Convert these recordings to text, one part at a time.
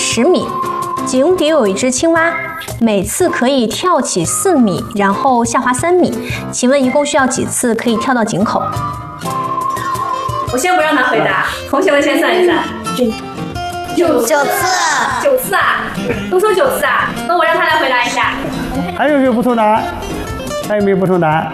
10米，井底有一只青蛙，每次可以跳起4米，然后下滑3米。请问一共需要几次可以跳到井口？我先不让他回答，同学们先算一算。9次。9次啊？都说9次啊？那我让他来回答一下。 还有没有不同答案？还有没有不同答案？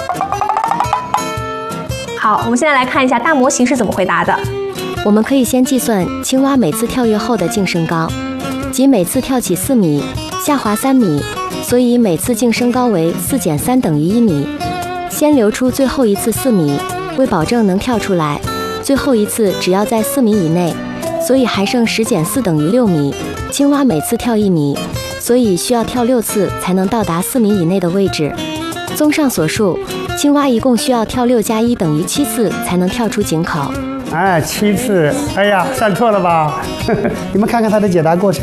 好，我们现在来看一下大模型是怎么回答的。 我们可以先计算青蛙每次跳跃后的净身高，即每次跳起4米，下滑3米，所以每次净身高为4减3等于1米。先留出最后一次4米，为保证能跳出来，最后一次只要在4米以内，所以还剩10减4等于6米。青蛙每次跳1米，所以需要跳6次才能到达4米以内的位置。综上所述，青蛙一共需要跳6加1等于7次才能跳出井口。 哎，7次，哎呀，算错了吧？你们看看它的解答过程。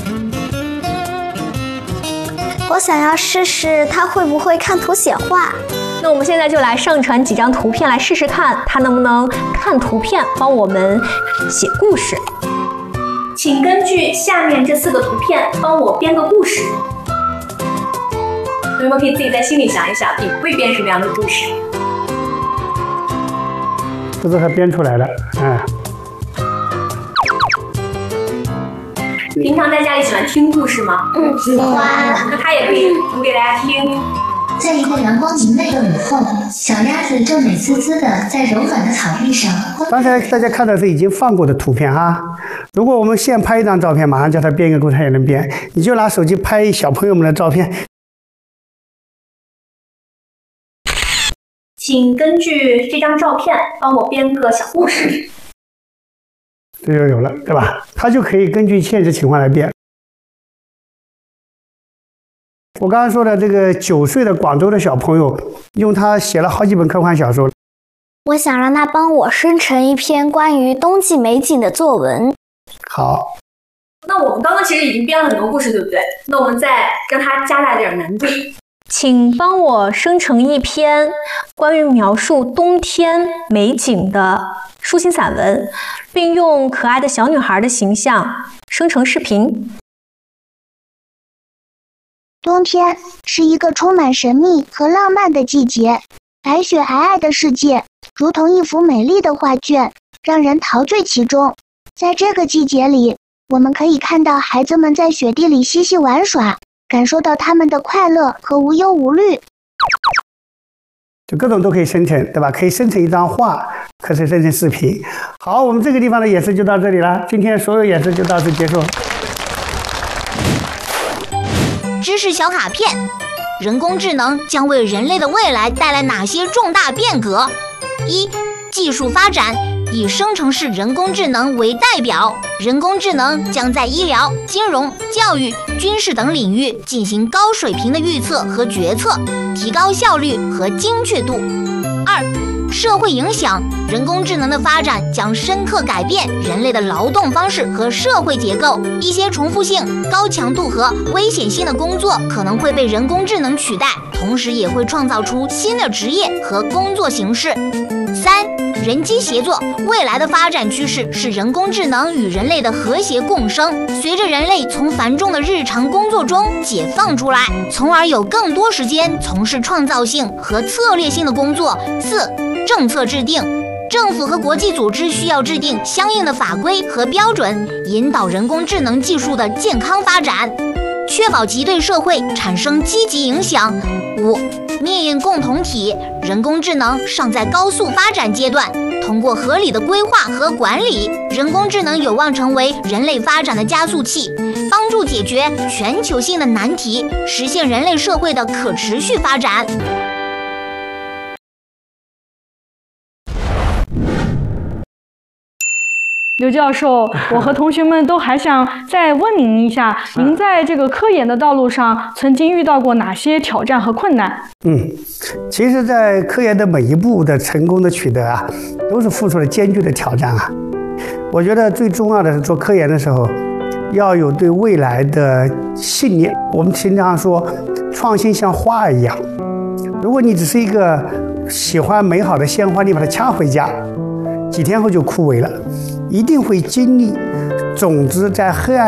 我想要试试他会不会看图写话。 那我们现在就来上传几张图片来试试看，他能不能看图片帮我们写故事。请根据下面这4个图片帮我编个故事。同学们可以自己在心里想一想，你会编什么样的故事？ 这是他编出来的， 平常在家里喜欢听故事吗？ 喜欢。 那他也可以读给大家听。 在一个阳光明媚的午后，小鸭子正美滋滋地在柔软的草地上。 刚才大家看到是已经放过的图片哈。如果我们现拍一张照片，马上叫他编一个故事，他也能编。你就拿手机拍小朋友们的照片。 请根据这张照片帮我编个小故事。 这就有了，对吧？他就可以根据现实情况来编。我刚刚说的这个9岁的广州的小朋友，用他写了好几本科幻小说。 我想让他帮我生成一篇关于冬季美景的作文。 好。 那我们刚刚其实已经编了很多故事，对不对？那我们再让他加大点难度。请帮我生成一篇关于描述冬天美景的抒情散文，并用可爱的小女孩的形象生成视频。 冬天是一个充满神秘和浪漫的季节，白雪皑皑的世界如同一幅美丽的画卷，让人陶醉其中。在这个季节里，我们可以看到孩子们在雪地里嬉戏玩耍，感受到他们的快乐和无忧无虑。 就各种都可以生成，对吧？可以生成一张画，可以生成视频。好，我们这个地方的演示就到这里了，今天所有演示就到此结束。 知识小卡片：人工智能将为人类的未来带来哪些重大变革？1. 技术发展，以生成式人工智能为代表，人工智能将在医疗、金融、教育、军事等领域进行高水平的预测和决策，提高效率和精确度。2. 社会影响，人工智能的发展将深刻改变人类的劳动方式和社会结构，一些重复性、高强度和危险性的工作可能会被人工智能取代，同时也会创造出新的职业和工作形式。3. 人机协作，未来的发展趋势是人工智能与人类的和谐共生，随着人类从繁重的日常工作中解放出来，从而有更多时间从事创造性和策略性的工作。4. 政策制定，政府和国际组织需要制定相应的法规和标准，引导人工智能技术的健康发展，确保其对社会产生积极影响。5. 命运共同体，人工智能尚在高速发展阶段，通过合理的规划和管理，人工智能有望成为人类发展的加速器，帮助解决全球性的难题，实现人类社会的可持续发展。 刘教授，我和同学们都还想再问您一下，您在这个科研的道路上曾经遇到过哪些挑战和困难？ 其实在科研的每一步的成功的取得啊，都是付出了艰巨的挑战啊。我觉得最重要的是做科研的时候，要有对未来的信念。我们经常说，创新像花一样，如果你只是一个喜欢美好的鲜花，你把它掐回家，几天后就枯萎了。一定会经历种子在黑暗